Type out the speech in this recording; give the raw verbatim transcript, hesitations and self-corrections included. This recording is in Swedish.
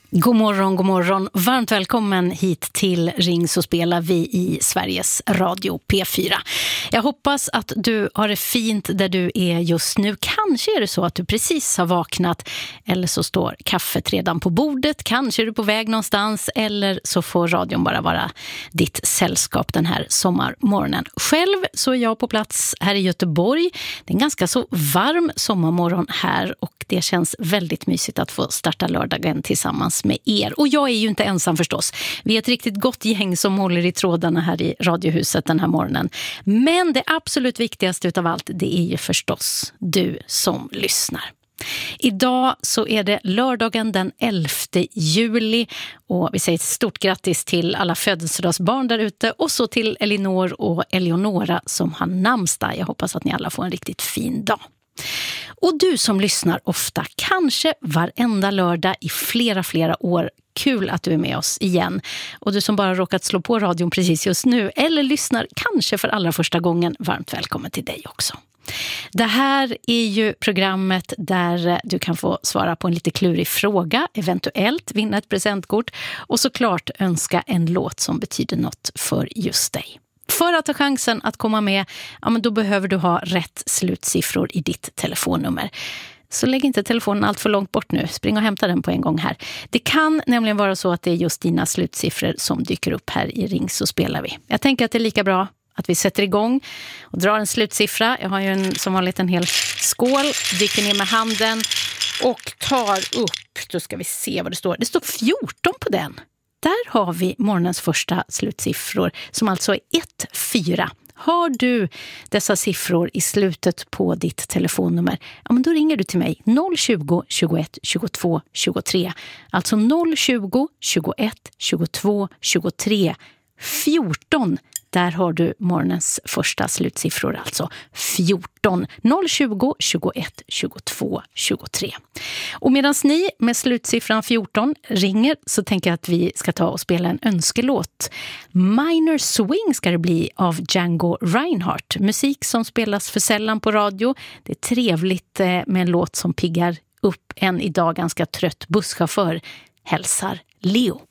God morgon, god morgon. Varmt välkommen hit till Ring så spelar vi i Sveriges Radio P fyra. Jag hoppas att du har det fint där du är just nu. Kanske är det så att du precis har vaknat eller så står kaffet redan på bordet. Kanske är du på väg någonstans eller så får radion bara vara ditt sällskap den här sommarmorgonen. Själv så är jag på plats här i Göteborg. Det är en ganska så varm sommarmorgon här och det känns väldigt mysigt att få starta lördagen tillsammans med er. Och jag är ju inte ensam förstås. Vi är ett riktigt gott gäng som håller i trådarna här i Radiohuset den här morgonen. Men det absolut viktigaste utav allt, det är ju förstås du som lyssnar. Idag så är det lördagen den elfte juli och vi säger ett stort grattis till alla födelsedagsbarn där ute och så till Elinor och Eleonora som har namnsdag. Jag hoppas att ni alla får en riktigt fin dag. Och du som lyssnar ofta, kanske varenda lördag i flera, flera år, kul att du är med oss igen. Och du som bara råkat slå på radion precis just nu eller lyssnar kanske för allra första gången, varmt välkommen till dig också. Det här är ju programmet där du kan få svara på en lite klurig fråga, eventuellt vinna ett presentkort och såklart önska en låt som betyder något för just dig. För att ha chansen att komma med, ja, men då behöver du ha rätt slutsiffror i ditt telefonnummer. Så lägg inte telefonen allt för långt bort nu. Spring och hämta den på en gång här. Det kan nämligen vara så att det är just dina slutsiffror som dyker upp här i Ring så spelar vi. Jag tänker att det är lika bra att vi sätter igång och drar en slutsiffra. Jag har ju en, som vanligt en hel skål. Dyker ner med handen och tar upp. Då ska vi se vad det står. Det står fjorton på den. Där har vi morgonens första slutsiffror som alltså är ett fyra. Har du dessa siffror i slutet på ditt telefonnummer, ja men då ringer du till mig noll tjugo, tjugoett, tjugotvå, tjugotre. Alltså noll tjugo, tjugoett, tjugotvå, tjugotre, fjorton. Där har du morgonens första slutsiffror, alltså fjorton, noll tjugo, tjugoett, tjugotvå, tjugotre. Och medan ni med slutsiffran fjorton ringer så tänker jag att vi ska ta och spela en önskelåt. Minor Swing ska det bli av Django Reinhardt. Musik som spelas för sällan på radio. Det är trevligt med en låt som piggar upp en idag ganska trött busschaufför. Hälsar Leo.